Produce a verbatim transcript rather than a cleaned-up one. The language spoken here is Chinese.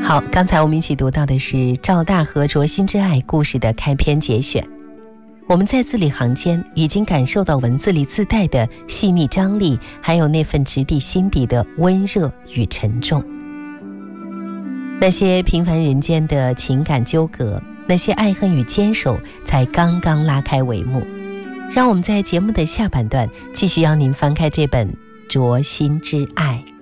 好，刚才我们一起读到的是赵大河《灼心之爱》故事的开篇节选。我们在字里行间已经感受到文字里自带的细腻张力，还有那份直抵心底的温热与沉重。那些平凡人间的情感纠葛，那些爱恨与坚守，才刚刚拉开帷幕。让我们在节目的下半段继续让您翻开这本《灼心之爱》。